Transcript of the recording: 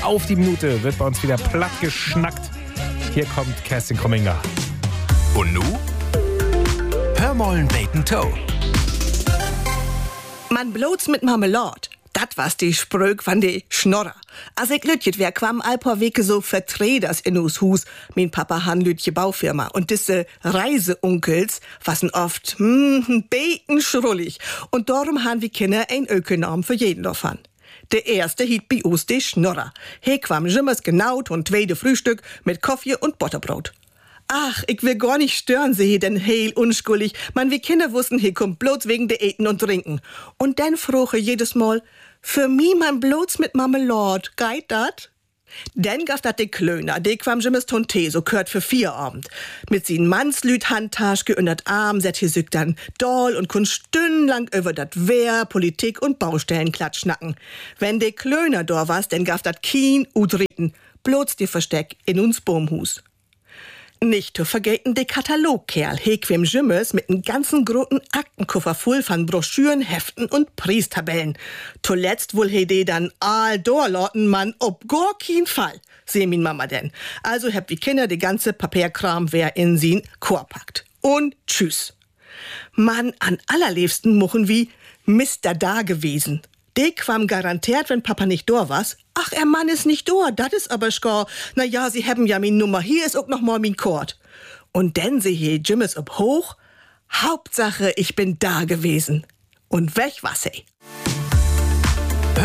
auf die Minute wird bei uns wieder platt geschnackt. Hier kommt Kerstin Krumminger. Und nu? Hör mollen Bacon Toe. Man bloß mit Marmelade. Dat was die Spröck van de Schnorrer. Als ich lütjet wär, kwam ein paar Wege so Vertreters in us Hus. Mein Papa han lütje Baufirma. Und diese Reiseunkels wasen oft, beten schrullig. Und darum han wir Kinder ein Ökonom für jeden davon. Der erste hiet bei uns die Schnorrer. He kwam jimmers genaut und zweite Frühstück mit Kaffee und Butterbrot. Ach, ich will gar nicht stören, sie denn heil unschuldig. Man, wie Kinder wussten, he kommt bloß wegen de Eten und Trinken. Und dann froche jedes Mal, für mi man bloß mit Marmelade, geht dat? Dann gaf dat de Klöner, de kwam jimmers Tonte, so gehört für 4 Abend. Mit sin Mannslüt Handtaschke und dat Arm, set hier sügt dann doll und kun stundenlang über dat Wehr, Politik und Baustellen klatschnacken. Wenn de Klöner da was, dann gaf dat Kien udritten, bloß de Versteck in uns Baumhus. Nicht zu vergessen de Katalogkerl, hequem Jimmers mit n ganzen großen Aktenkoffer voll von Broschüren, Heften und Priestabellen. Zuletzt wohl he de dann all dorloten, man, ob gar kein Fall, seh min Mama denn. Also hab wie Kinder de ganze Papierkram wer in sin Korb packt. Und tschüss. Man, an allerliebsten muchen wie Mister da gewesen. De kwam garantiert, wenn Papa nicht da was. Ach, Mann ist nicht da, dat is aber schgar. Na ja, sie haben ja min Nummer, hier ist auch noch mal min Kord. Und denn sie hier Jimmers ob hoch. Hauptsache, ich bin da gewesen. Und weg was he.